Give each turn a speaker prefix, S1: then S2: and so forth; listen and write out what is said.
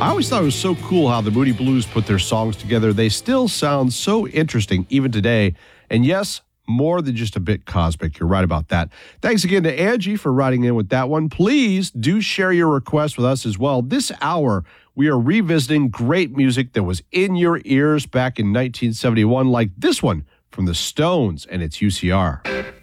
S1: I always thought it was so cool how the Moody Blues put their songs together. They still sound so interesting even today. And yes, more than just a bit cosmic. You're right about that. Thanks again to Angie for writing in with that one. Please do share your request with us as well. This hour, we are revisiting great music that was in your ears back in 1971, like this one from the Stones and its UCR.